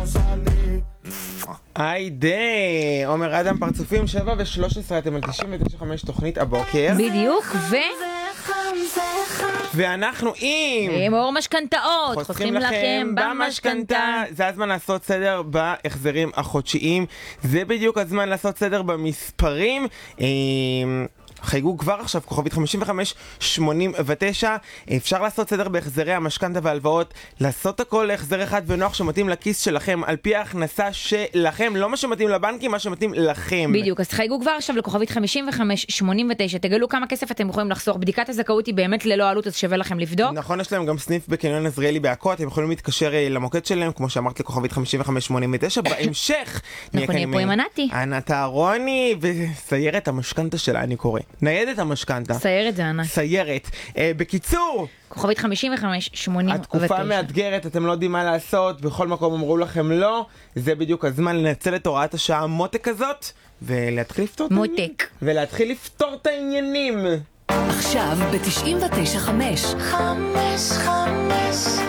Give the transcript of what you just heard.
היידה, עומר אדם, פרצופים 7:13, אתם על 99.5 תוכנית הבוקר. בדיוק, ואנחנו עם אור משכנתאות, חוסכים לכם במשכנתה. זה הזמן לעשות סדר בהחזרים החודשיים, זה בדיוק הזמן לעשות סדר במספרים. חייגו כבר עכשיו, כוכבית 5589, אפשר לעשות סדר בהחזרי המשכנתה והלוואות, לעשות הכל להחזר אחד ונוח שמתאים לכיס שלכם, על פי ההכנסה שלכם, לא מה שמתאים לבנקים, מה שמתאים לכם. בדיוק, אז חייגו כבר עכשיו לכוכבית 5589, תגלו כמה כסף אתם יכולים לחסוך, בדיקת הזכאות היא באמת ללא עלות, אז שווה לכם לבדוק. נכון, יש להם גם סניף בקניון עזריאלי בעכו, אתם יכולים להתקשר למוקד שלהם, כמו שאמרת, לכוכבית 5589, בהמשך אנחנו נהיה פה עם ענתי. ענת אהרוני, וסיירת המשכנתה שלה, אני קורא. ניידת המשכנתה. סיירת זה ענק. סיירת. בקיצור, כוכבית 5589. התקופה מאתגרת, אתם לא יודעים מה לעשות, בכל מקום אמרו לכם לא, זה בדיוק הזמן לנצל את הוראת השעה המותק הזאת, ולהתחיל לפתור את העניינים. מותק. ולהתחיל לפתור את העניינים. עכשיו ב-99.5 5